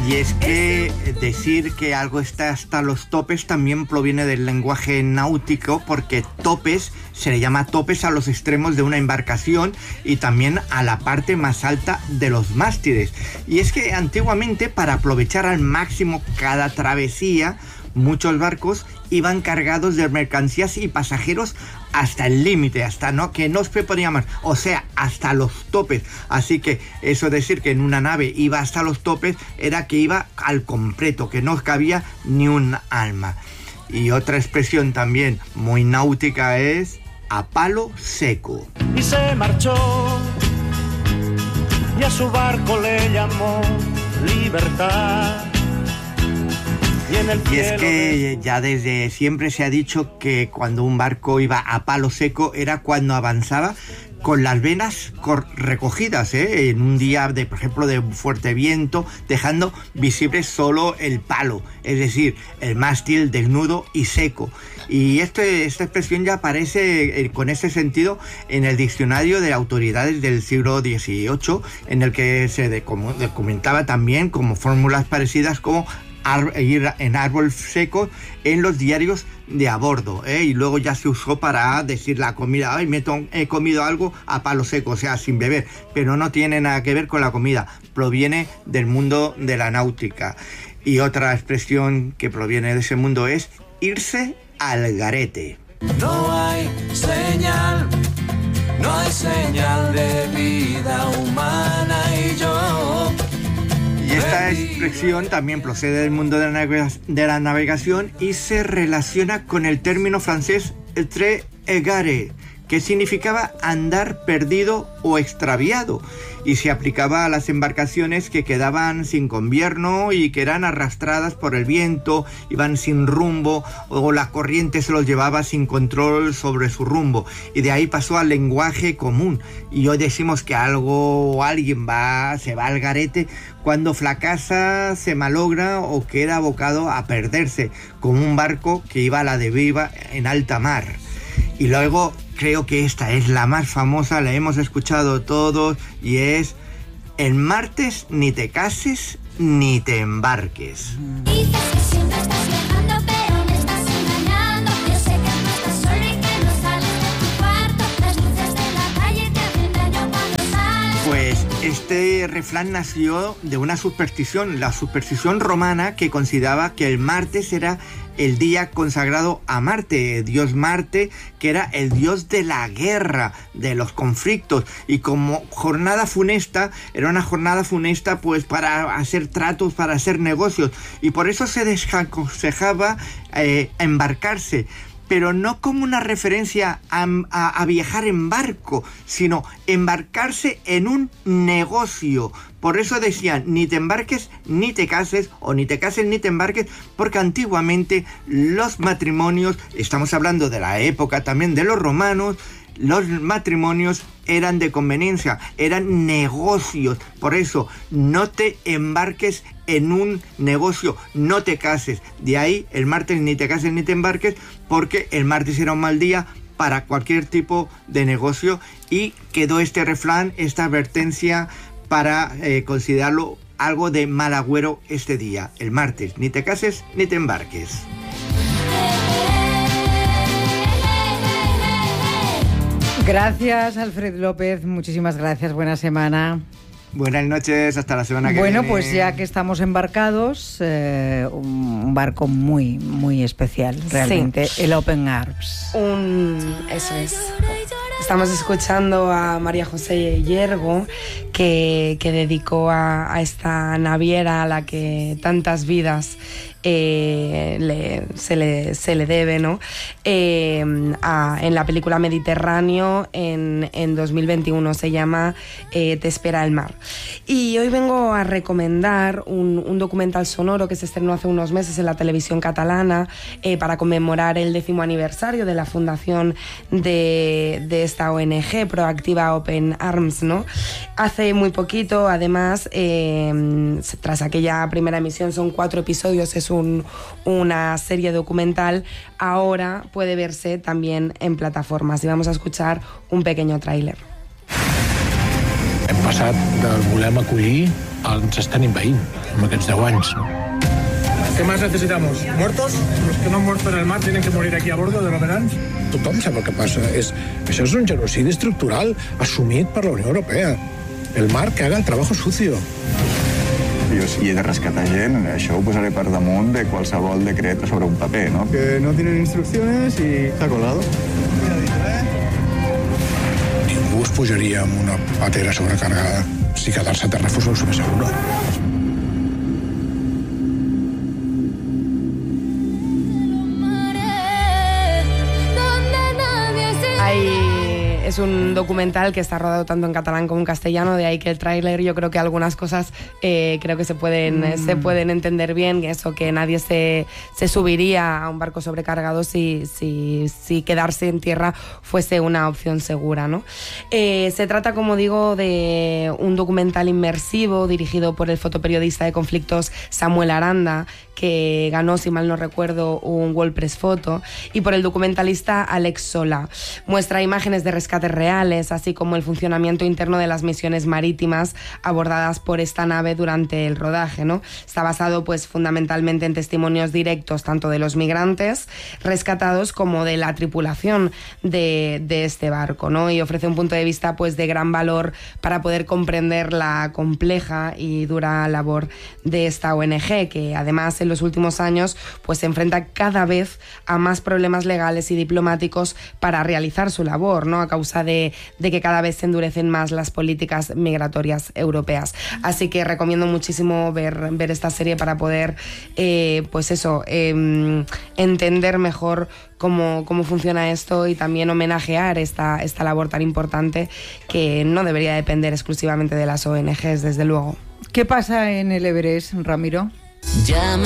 Y es que decir que algo está hasta los topes también proviene del lenguaje náutico, porque topes se le llama topes a los extremos de una embarcación y también a la parte más alta de los mástiles. Y es que antiguamente, para aprovechar al máximo cada travesía, muchos barcos iban cargados de mercancías y pasajeros hasta el límite, hasta que no se podía más, o sea, hasta los topes. Así que eso decir que en una nave iba hasta los topes era que iba al completo, que no cabía ni un alma. Y otra expresión también muy náutica es a palo seco. Y se marchó y a su barco le llamó Libertad. Y es que ya desde siempre se ha dicho que cuando un barco iba a palo seco era cuando avanzaba con las velas recogidas, en un día, por ejemplo, de fuerte viento, dejando visible solo el palo, es decir, el mástil desnudo y seco. Y esta expresión ya aparece con ese sentido en el diccionario de autoridades del siglo XVIII, en el que se documentaba también como fórmulas parecidas como ir en árbol seco en los diarios de a bordo, y luego ya se usó para decir la comida, he comido algo a palo seco, o sea, sin beber, pero no tiene nada que ver con la comida, proviene del mundo de la náutica. Y otra expresión que proviene de ese mundo es irse al garete. No hay señal de vida humana y yo. Y esta expresión también procede del mundo de la navegación y se relaciona con el término francés «être égaré», que significaba andar perdido o extraviado, y se aplicaba a las embarcaciones que quedaban sin gobierno y que eran arrastradas por el viento, iban sin rumbo, o la corriente se los llevaba sin control sobre su rumbo, y de ahí pasó al lenguaje común. Y hoy decimos que algo o alguien se va al garete cuando fracasa, se malogra o queda abocado a perderse, como un barco que iba a la deriva en alta mar. Y luego creo que esta es la más famosa, la hemos escuchado todos, y es: el martes ni te cases ni te embarques. Dices que siempre estás viajando, pero me estás engañando. Yo sé que no estás solo y que no sales de tu cuarto. Las luces de la calle te hacen daño cuando sales. Pues este refrán nació de una superstición, la superstición romana, que consideraba que el martes era el día consagrado a Marte, dios Marte, que era el dios de la guerra, de los conflictos, y como jornada funesta, era una jornada funesta pues para hacer tratos, para hacer negocios, y por eso se desaconsejaba embarcarse, pero no como una referencia a viajar en barco, sino embarcarse en un negocio. Por eso decían, ni te embarques ni te cases, o ni te cases ni te embarques, porque antiguamente los matrimonios, estamos hablando de la época también de los romanos, los matrimonios eran de conveniencia, eran negocios. Por eso, no te embarques en un negocio, no te cases. De ahí el martes ni te cases ni te embarques, porque el martes era un mal día para cualquier tipo de negocio, y quedó este refrán, esta advertencia, para considerarlo algo de mal agüero este día. El martes ni te cases ni te embarques. Gracias, Alfred López, muchísimas gracias, buena semana. Buenas noches, hasta la semana que viene. Bueno, pues ya que estamos embarcados, un barco muy, muy especial, realmente, sí. El Open Arms. Eso es. Estamos escuchando a María José Yergo, que dedicó a esta naviera a la que tantas vidas se le debe, ¿no? En la película Mediterráneo en 2021, se llama Te espera el mar. Y hoy vengo a recomendar un documental sonoro que se estrenó hace unos meses en la televisión catalana para conmemorar el 10º aniversario de la fundación de esta ONG Proactiva Open Arms, ¿no? Hace muy poquito, además, tras aquella primera emisión, son 4 episodios, es una serie documental, ahora puede verse también en plataformas, y vamos a escuchar un pequeño tráiler. Hem passat del volem acollir als estan envaint. en aquests 10 anys. No? ¿Qué más necesitamos? ¿Muertos? ¿Los que no han muerto en el mar tienen que morir aquí a bordo de l'Overans? Tothom sap el que passa. Això és un genocidi estructural assumit per la Unió Europea. El mar que haga el trabajo sucio. Jo, si he de rescatar gent, això ho posaré per damunt de qualsevol decret sobre un paper, ¿no? Que no tienen instrucciones y está colado. Ningú es pujaria amb una patera sobrecargada si quedar-se a terra fos el més seguro. Es un documental que está rodado tanto en catalán como en castellano, de ahí que el tráiler, yo creo que algunas cosas creo que se pueden entender bien, eso que nadie se subiría a un barco sobrecargado si quedarse en tierra fuese una opción segura, ¿no? Se trata, como digo, de un documental inmersivo dirigido por el fotoperiodista de conflictos Samuel Aranda, que ganó, si mal no recuerdo, un World Press Photo, y por el documentalista Alex Sola. Muestra imágenes de rescates reales, así como el funcionamiento interno de las misiones marítimas abordadas por esta nave durante el rodaje, ¿no? Está basado, pues, fundamentalmente en testimonios directos tanto de los migrantes rescatados como de la tripulación de este barco, ¿no? Y ofrece un punto de vista, pues, de gran valor para poder comprender la compleja y dura labor de esta ONG, que además en los últimos años pues se enfrenta cada vez a más problemas legales y diplomáticos para realizar su labor, ¿no? A causa de que cada vez se endurecen más las políticas migratorias europeas. Así que recomiendo muchísimo ver esta serie para poder entender mejor cómo funciona esto y también homenajear esta labor tan importante que no debería depender exclusivamente de las ONGs, desde luego. ¿Qué pasa en el Everest, Ramiro? Llama